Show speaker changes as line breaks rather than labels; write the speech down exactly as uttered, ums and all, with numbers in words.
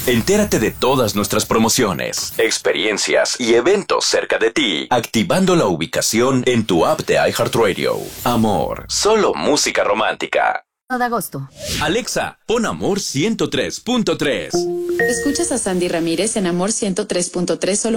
Entérate de todas nuestras promociones, experiencias y eventos cerca de ti, activando la ubicación en tu app de iHeartRadio. Amor, solo música romántica.
De agosto.
Alexa, pon Amor ciento tres punto tres.
Escuchas a Sandy Ramírez en Amor ciento tres punto tres solo